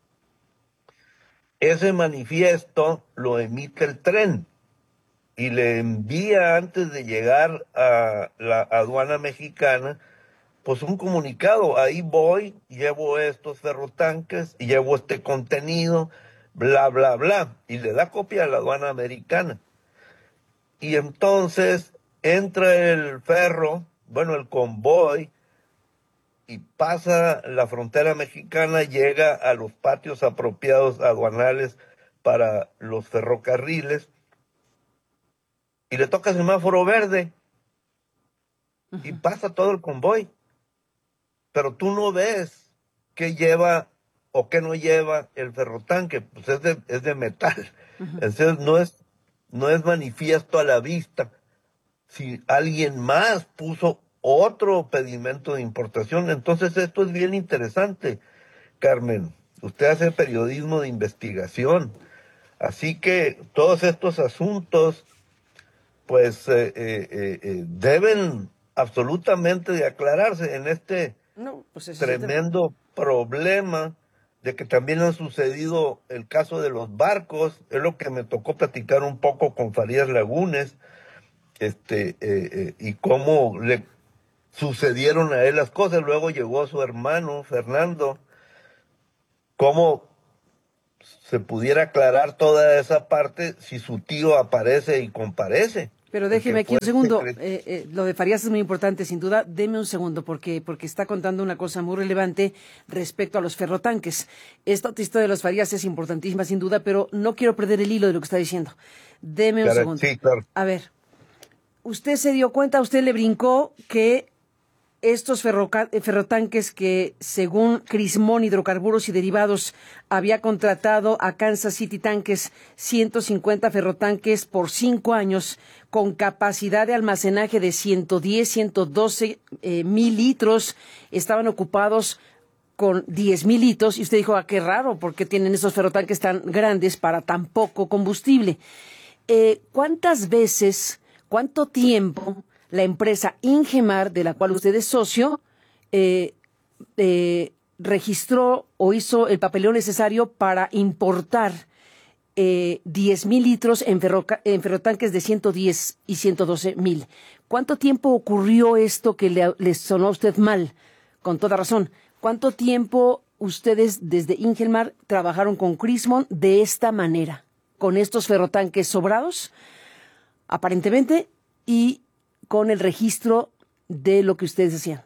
Ese manifiesto lo emite el tren y le envía antes de llegar a la aduana mexicana pues un comunicado. Ahí voy, llevo estos ferrotanques, llevo este contenido, bla, bla, bla, y le da copia a la aduana americana. Y entonces entra el ferro, bueno, el convoy, y pasa la frontera mexicana, llega a los patios apropiados aduanales para los ferrocarriles, y le toca semáforo verde, uh-huh. y pasa todo el convoy. Pero tú no ves qué lleva o qué no lleva el ferrotanque, pues es de, es de metal. Uh-huh. Entonces no es, no es manifiesto a la vista si alguien más puso otro pedimento de importación. Entonces esto es bien interesante, Carmen. Usted hace periodismo de investigación, así que todos estos asuntos pues eh, eh, eh, deben absolutamente de aclararse en este no, pues tremendo problema de que también han sucedido el caso de los barcos, es lo que me tocó platicar un poco con Farías Lagunes, este, eh, eh, y cómo le sucedieron a él las cosas. Luego llegó su hermano, Fernando, cómo se pudiera aclarar toda esa parte si su tío aparece y comparece. Pero déjeme aquí un segundo, eh, eh, lo de Farías es muy importante, sin duda. Deme un segundo, porque porque está contando una cosa muy relevante respecto a los ferrotanques. Esta historia de los Farías es importantísima, sin duda, pero no quiero perder el hilo de lo que está diciendo. Deme un Claro, segundo. sí, claro. A ver, usted se dio cuenta, usted le brincó que estos ferroca- ferrotanques que, según Crismón Hidrocarburos y Derivados, había contratado a Kansas City Tanques ciento cincuenta ferrotanques por cinco años con capacidad de almacenaje de ciento diez, ciento doce eh, mil litros, estaban ocupados con diez mil litros, y usted dijo, ah, qué raro, ¿por qué tienen esos ferrotanques tan grandes para tan poco combustible? Eh, ¿Cuántas veces, cuánto tiempo la empresa Ingemar, de la cual usted es socio, eh, eh, registró o hizo el papeleo necesario para importar eh, diez mil litros en, ferroca- en ferrotanques de ciento diez y ciento doce mil? ¿Cuánto tiempo ocurrió esto que le, le sonó a usted mal? Con toda razón. ¿Cuánto tiempo ustedes desde Ingemar trabajaron con Crismon de esta manera? Con estos ferrotanques sobrados, aparentemente, y con el registro de lo que ustedes hacían.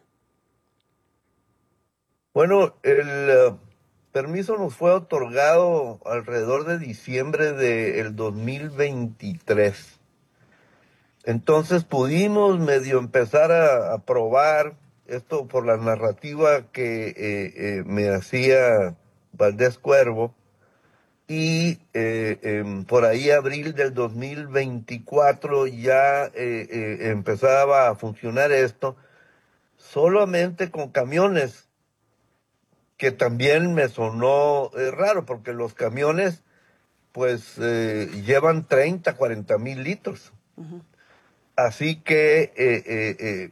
Bueno, el uh, permiso nos fue otorgado alrededor de diciembre del dos mil veintitrés. Entonces pudimos medio empezar a, a probar esto por la narrativa que eh, eh, me hacía Valdés Cuervo. Y eh, eh, por ahí abril del dos mil veinticuatro ya eh, eh, empezaba a funcionar esto solamente con camiones, que también me sonó eh, raro, porque los camiones pues eh, llevan treinta, cuarenta mil litros. Uh-huh. Así que eh, eh, eh,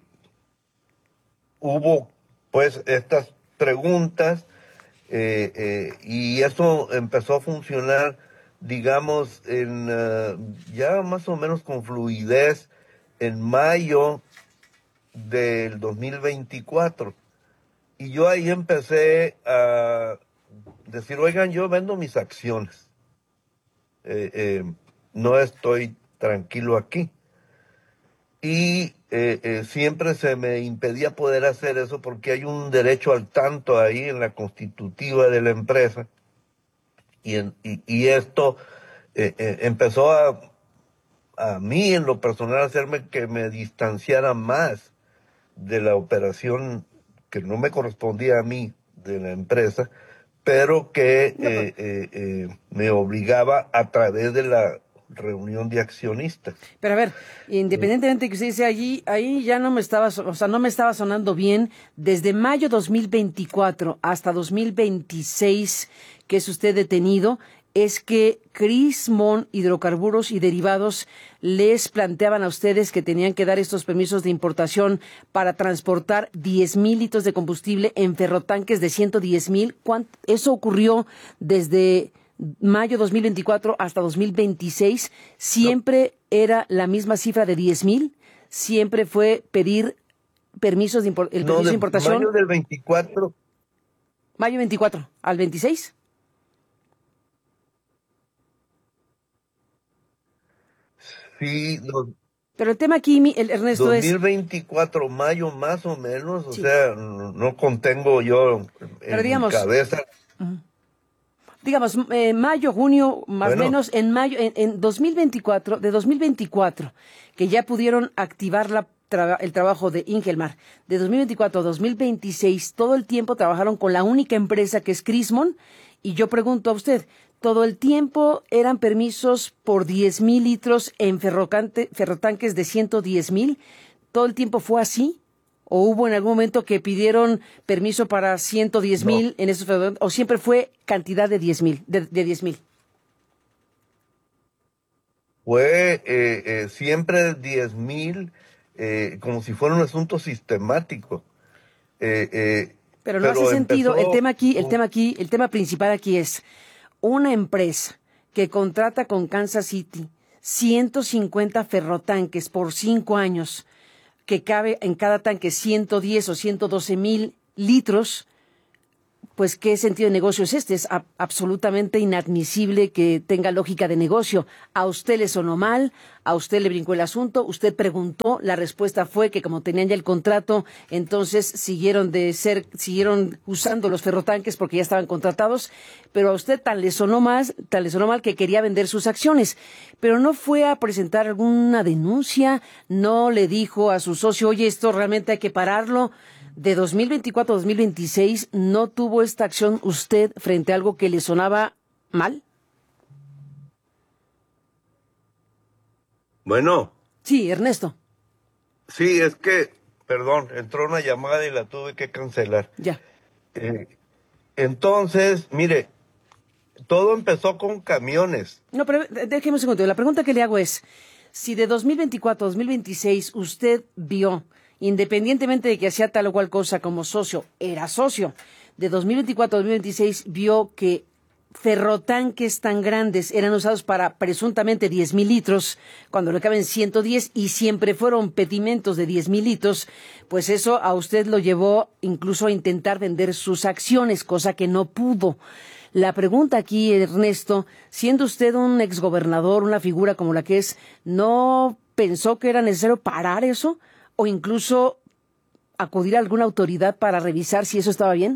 hubo pues estas preguntas. Eh, eh, y eso empezó a funcionar, digamos, en uh, ya más o menos con fluidez en mayo del dos mil veinticuatro. Y yo ahí empecé a decir, oigan, yo vendo mis acciones. Eh, eh, no estoy tranquilo aquí. Y eh, eh, siempre se me impedía poder hacer eso porque hay un derecho al tanto ahí en la constitutiva de la empresa. Y, en, y, y esto eh, eh, empezó a, a mí en lo personal a hacerme que me distanciara más de la operación que no me correspondía a mí de la empresa, pero que eh, eh, eh, me obligaba a través de la reunión de accionistas. Pero a ver, independientemente de que usted dice allí, ahí ya no me estaba, o sea, no me estaba sonando bien. Desde mayo dos mil veinticuatro hasta dos mil veintiséis, que es usted detenido, es que Crismon Hidrocarburos y Derivados les planteaban a ustedes que tenían que dar estos permisos de importación para transportar diez mil litros de combustible en ferrotanques de ciento diez mil. Eso ocurrió desde mayo dos mil veinticuatro hasta dos mil veintiséis, siempre no. Era la misma cifra de diez mil, siempre fue pedir permisos de, impor- el no, permiso de, de importación. Mayo del veinticuatro. Mayo veinticuatro, ¿al veintiséis? Sí, los, pero el tema aquí, el Ernesto, dos mil veinticuatro, es... mayo más o menos, o sí. sea, no, no contengo yo en pero digamos, mi cabeza. Uh-huh. Digamos, eh, mayo, junio, más o bueno. menos, en mayo, en, en dos mil veinticuatro, de dos mil veinticuatro, que ya pudieron activar la, tra- el trabajo de Ingelmar, de dos mil veinticuatro a dos mil veintiséis, todo el tiempo trabajaron con la única empresa que es Crismon, y yo pregunto a usted, todo el tiempo eran permisos por diez mil litros en ferrotanques de ciento diez mil, ¿todo el tiempo fue así? ¿O hubo en algún momento que pidieron permiso para ciento diez mil no. en esos ferrotanques? ¿O siempre fue cantidad de diez mil? De, de diez mil. Fue eh, eh, siempre diez mil, eh, como si fuera un asunto sistemático. Eh, eh, Pero no Pero hace sentido. empezó- El tema aquí, el tema aquí, el tema principal aquí es una empresa que contrata con Kansas City ciento cincuenta ferrotanques por cinco años, que cabe en cada tanque ciento diez o ciento doce mil litros. Pues, ¿qué sentido de negocio es este? Es a- absolutamente inadmisible que tenga lógica de negocio. A usted le sonó mal, a usted le brincó el asunto, usted preguntó, la respuesta fue que como tenían ya el contrato, entonces siguieron de ser, siguieron usando los ferrotanques porque ya estaban contratados, pero a usted tal le sonó más, tal le sonó mal que quería vender sus acciones. Pero no fue a presentar alguna denuncia, no le dijo a su socio, oye, esto realmente hay que pararlo. De dos mil veinticuatro a dos mil veintiséis, ¿no tuvo esta acción usted frente a algo que le sonaba mal? Bueno, Sí, Ernesto. sí, es que, perdón, entró una llamada y la tuve que cancelar. Ya. Eh, entonces, mire, todo empezó con camiones. No, pero eh, déjeme un segundo. La pregunta que le hago es, si de dos mil veinticuatro a dos mil veintiséis usted vio, independientemente de que hacía tal o cual cosa como socio, era socio, de dos mil veinticuatro a dos mil veintiséis vio que ferrotanques tan grandes eran usados para presuntamente diez mil litros, cuando le caben ciento diez y siempre fueron pedimentos de diez mil litros, pues eso a usted lo llevó incluso a intentar vender sus acciones, cosa que no pudo. La pregunta aquí, Ernesto, siendo usted un exgobernador, una figura como la que es, ¿no pensó que era necesario parar eso? ¿O incluso acudir a alguna autoridad para revisar si eso estaba bien?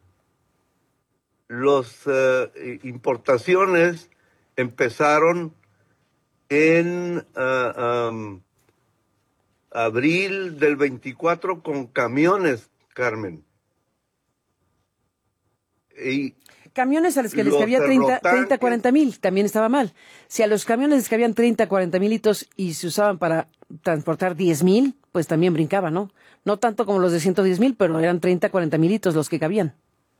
Las uh, importaciones empezaron en uh, um, abril del veinticuatro con camiones, Carmen. Y camiones a los que les los cabía treinta, ferrotanques- cuarenta mil, también estaba mal. Si a los camiones les cabían treinta, cuarenta mil litros y se usaban para transportar diez mil, pues también brincaba, ¿no? No tanto como los de ciento diez mil, pero eran treinta, cuarenta mil litros los que cabían.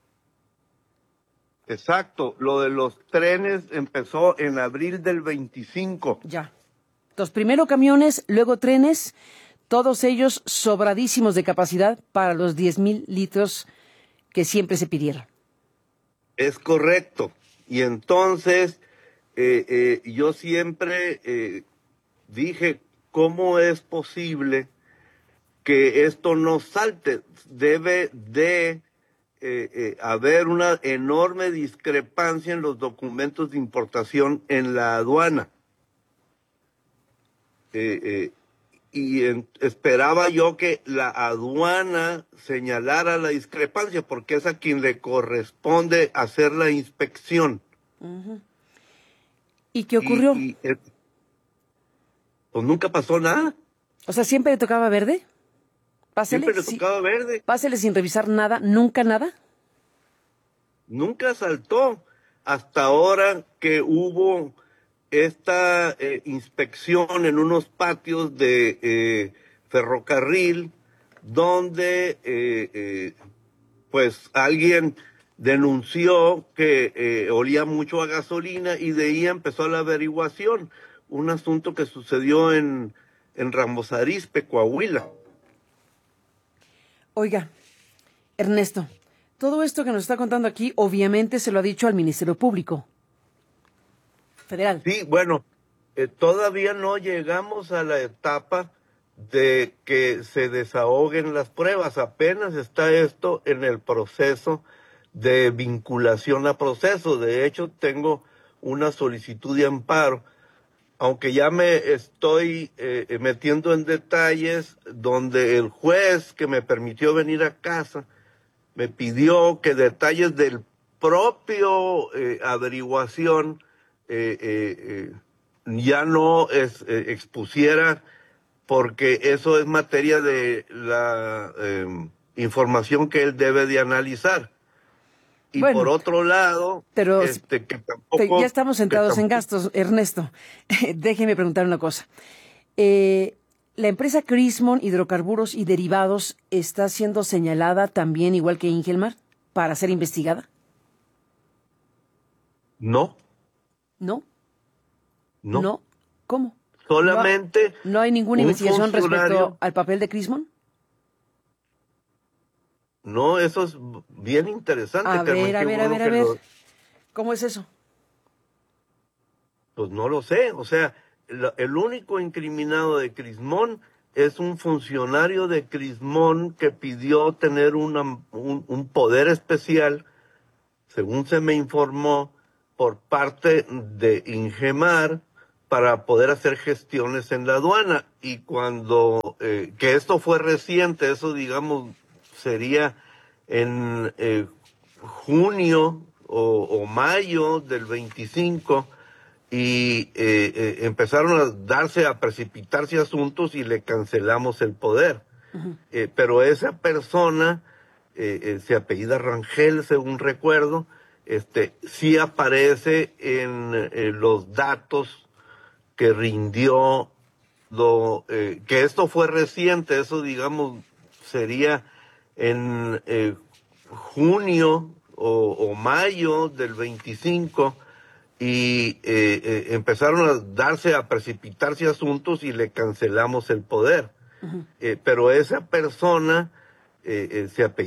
Exacto, lo de los trenes empezó en abril del veinticinco. Ya. Entonces, primero camiones, luego trenes, todos ellos sobradísimos de capacidad para los diez mil litros que siempre se pidieron. Es correcto. Y entonces eh, eh, yo siempre eh, dije, ¿cómo es posible que esto no salte? Debe de eh, eh, haber una enorme discrepancia en los documentos de importación en la aduana. Eh, eh, y en- esperaba yo que la aduana señalara la discrepancia, porque es a quien le corresponde hacer la inspección. ¿Y qué ocurrió? Y- y, eh, pues nunca pasó nada. O sea, ¿siempre le tocaba verde? Pásele, Siempre le sí. tocaba verde. Pásele sin revisar nada, nunca nada. Nunca saltó hasta ahora que hubo esta eh, inspección en unos patios de eh, ferrocarril donde eh, eh, pues alguien denunció que eh, olía mucho a gasolina y de ahí empezó la averiguación. Un asunto que sucedió en, en Ramos Arizpe, Coahuila. Oiga, Ernesto, todo esto que nos está contando aquí, obviamente se lo ha dicho al Ministerio Público Federal. Sí, bueno, eh, todavía no llegamos a la etapa de que se desahoguen las pruebas. Apenas está esto en el proceso de vinculación a proceso. De hecho, tengo una solicitud de amparo, aunque ya me estoy eh, metiendo en detalles donde el juez que me permitió venir a casa me pidió que detalles del propio eh, averiguación eh, eh, eh, ya no es, eh, expusiera, porque eso es materia de la eh, información que él debe de analizar. Y Bueno, por otro lado, pero este, que Te- tampoco... ya estamos centrados que en tampoco- gastos, Ernesto. Déjeme preguntar una cosa. Eh, ¿La empresa Crismon Hidrocarburos y Derivados está siendo señalada también, igual que Ingelmar, para ser investigada? No, ¿No? no. ¿Cómo? Solamente... ¿No, no hay ninguna un investigación respecto funcionario- al papel de Crismon? No, eso es bien interesante. A Carmen, ver, a qué ver, a bueno ver, a que ver. lo- ¿Cómo es eso? Pues no lo sé, o sea, el, el único incriminado de Crismón es un funcionario de Crismón que pidió tener una, un, un poder especial, según se me informó, por parte de Ingemar para poder hacer gestiones en la aduana. Y cuando, eh, que esto fue reciente, eso digamos sería en eh, junio o, o mayo del veinticinco, y eh, eh, empezaron a darse, a precipitarse asuntos y le cancelamos el poder. Uh-huh. Eh, pero esa persona, eh, eh, se apellida Rangel, según recuerdo, este, sí aparece en eh, los datos que rindió, lo, eh, que esto fue reciente, eso digamos sería en eh, junio o, o mayo del veinticinco, y eh, eh, empezaron a darse, a precipitarse asuntos y le cancelamos el poder. Uh-huh. Eh, pero esa persona, eh, eh, se apellida